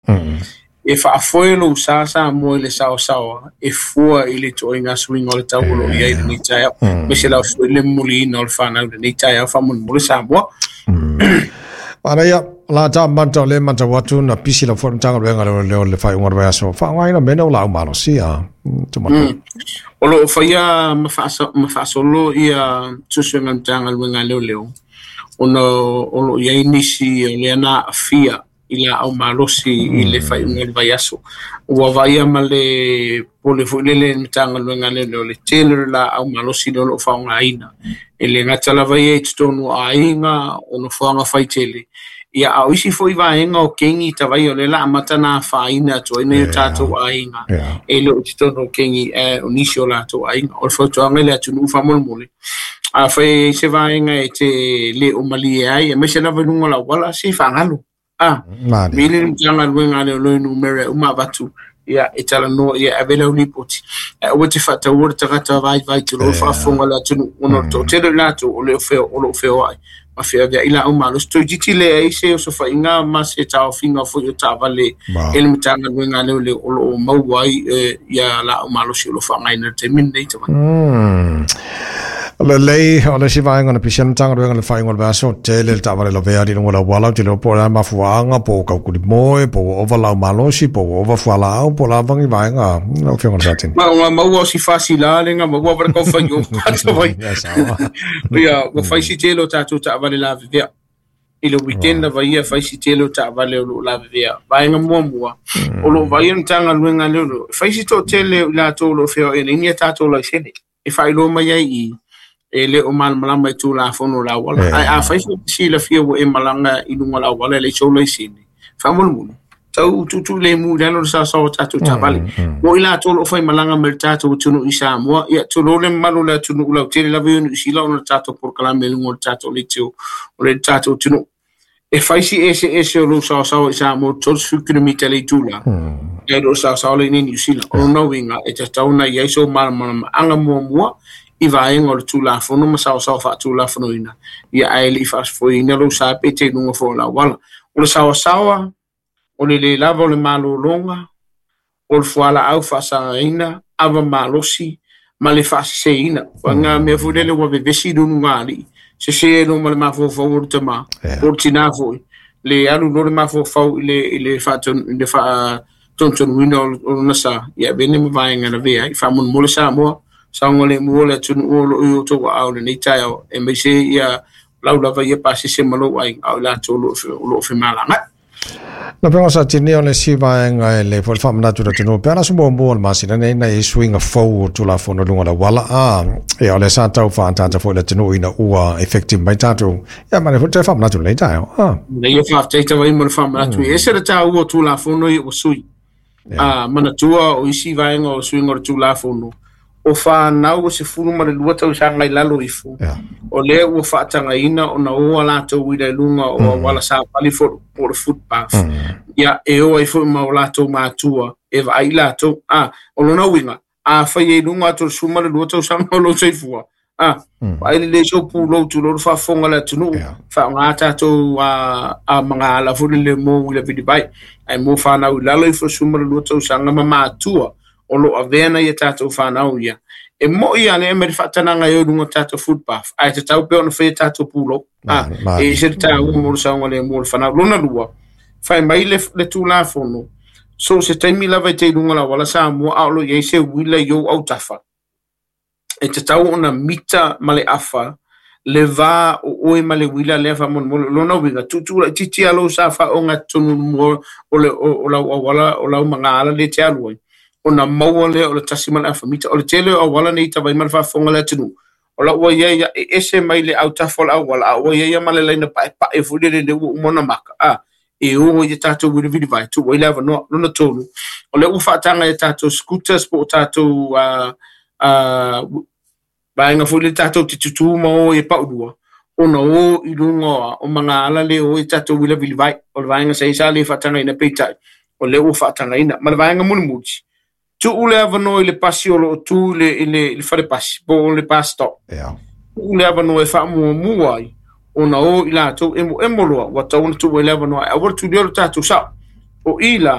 e whaafoe lo sa mo le sawa e fua i le toi ngā swinga o le tau lo i aile ni tai au me se lau fui le muli ina o le whanau le ni tai au whamun mo le Samoa ana ia la ta manta le manta watu na pisi la form tanga wenga le fai unga wa so fa ngai na mena la malo sia o lo faia ma fa lo ia tusenga tanga wenga leo ono o lo ia inisi le na fia ila au malosi i le fai unga le vaiaso ua vaia ma le pole fuilele mtanga luenga leo le tele la au malosi le lo whaunga ina e le ngata la vaia i tonu a inga ono whaunga fai tele ia au isi foi vaenga o kengi ta vai o le la matana faina to ina tato a inga e lo tonu kengi o nisio la to a inga o foto angele atu nu famol mole a fai se vaenga e te le o mali ai e me se na venunga la wala se fangalo mili mtanga luenga leo no mere uma batu ia itala no ia avela unipoti o te fata o te gata vai te lo fa fonga la tunu uno to te la to o le feo ai ma fia via ila uma lo sto ditile ai se o so fa inga ma se ta finga fo yo ta vale el mtanga luenga leo le o mau ai ia la uma lo si lo fa ngai na te minne te le lei o le si vai ngana pisian tanga ruenga le fai ngol vaso tele ta vale lo vea di ngola wala te lo pora ma fuanga po ka ku moe po over la malosi po over fala po la vangi vai nga no fe ngol satin ma o si facila le nga ma o per ko fa yo vai ya o fai si telo ta vale la vea il weekend vai fai si telo ta vale la vea vai nga mo o lo vai tanga ruenga le fai si to tele la to lo fe e ni ta to la sene e fai lo mai ai e le o malanga i tu la fono la wala a fai si la fia o e malanga i lunga la wala le so le sini fa mo mo tau tu le mu le no sa tatu tabali mo ila to lo fai malanga mer tatu tunu isa mo ya to lo le malu la tunu la tele la vio si la no tatu por kala me lunga tatu le tu o le tatu tunu e fai si ese lo sa isa mo to su kilomita le tu la e lo sa le ni sila o no winga e tau na ia so mal anga mo i vaenga o le tulafono ma sao fa tulafono ina ia ai li fas foi ina lo sa pete nunga fo la wala o le sao o le lava o le malo longa o le fuala au fasa ina ava malosi ma le fasi se ina wanga me fudele wa bevesi do nungali se no ma ma fo o tama o tina foi le alu no ma fo le faton le fa tonton wino o nasa ia bene me vaenga na vea i fa mon mo le sa mo sangole mole tunu o to au le tai o e me se ia laula vai pasi se malo ai au la to lo fe malanga na penga sa tini o le siva nga le fo fa mna tu tunu pera so mo ma sina nei na swing of fo to la fo no lunga la wala e o le sa tau fa anta fo le tunu ina ua effective mai tatu ya ma le fo te fa mna tu le tai ne ia fa te vai mo fa mna tu e se le tau o tu la fo no o sui mana tua o isi vai nga o swing o tu la fo no o fa nau se fulu ma le lua tau sanga i lalo ifu o le ua fa tanga ina o na ua la tau wida lunga o wala sa pali fo o le footpath ia e o ai fo ma o la tau mātua e va ai la tau o lo na winga fa ye lunga to suma le lua tau sanga o lo seifua ai le so pulo tu lo fa fonga la tunu fa ngata to mga ala fo le mo le vidi bai ai mo fa na lalo i fo suma le lua tau sanga ma mātua o lo avena ia tatou whanau ia. E mo ia ne me whatananga i o tatou footpath. Ai te tau pe ona whea tatou pulo. E se te tau mo saunga le mo le whanau. Lona lua, whai mai le tūlafono. So se taimi lava i te runga la wala sa mua aolo i se wila i o au tafa. E te tau ona mita ma le afa, le vā o oe ma le wila le afa mon lona winga. Tutura titi alo sa wha o ngā tonu mo o lau mga ala le te aluai. Ona maua le o le tasiman a famita o le tele o wala nei tawai malfa fonga le tunu o la ua ia ese mai le au tafol au wala ua ia male leina pa e fude le umona maka e o ia tatou wiri vidi vai tu wai lava no na tonu o le ufatanga e tatou scooters po tatou bainga fude tatou titutu ma o e paudua ona o i lunga o mga ala le o e tatou wila vidi vai o le vainga sa isa le fatanga ina peitai o le ufatanga ina ma le vainga muni tu ule avano le pasi o lo tu le fare pasi po le pasto ule avano e fa mu ai ona o ila to emo lo wa tau tu ule avano a wa tu dio tatu sa o ila